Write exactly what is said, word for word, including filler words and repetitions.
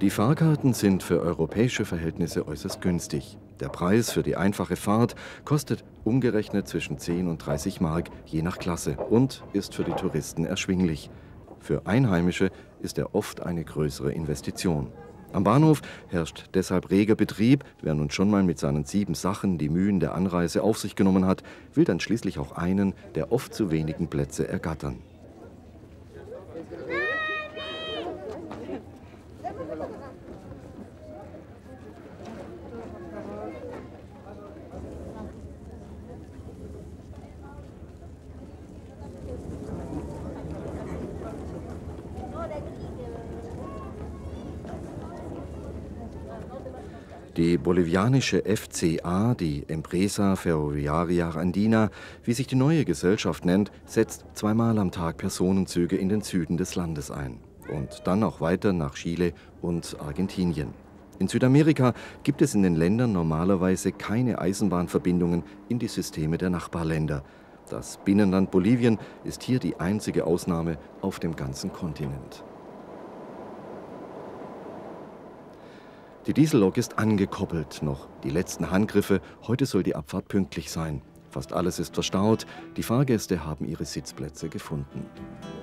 Die Fahrkarten sind für europäische Verhältnisse äußerst günstig. Der Preis für die einfache Fahrt kostet umgerechnet zwischen zehn und dreißig Mark je nach Klasse und ist für die Touristen erschwinglich. Für Einheimische ist er oft eine größere Investition. Am Bahnhof herrscht deshalb reger Betrieb. Wer nun schon mal mit seinen sieben Sachen die Mühen der Anreise auf sich genommen hat, will dann schließlich auch einen der oft zu wenigen Plätze ergattern. Die bolivianische F C A, die Empresa Ferroviaria Andina, wie sich die neue Gesellschaft nennt, setzt zweimal am Tag Personenzüge in den Süden des Landes ein und dann auch weiter nach Chile und Argentinien. In Südamerika gibt es in den Ländern normalerweise keine Eisenbahnverbindungen in die Systeme der Nachbarländer. Das Binnenland Bolivien ist hier die einzige Ausnahme auf dem ganzen Kontinent. Die Diesellok ist angekoppelt, noch die letzten Handgriffe. Heute soll die Abfahrt pünktlich sein. Fast alles ist verstaut. Die Fahrgäste haben ihre Sitzplätze gefunden.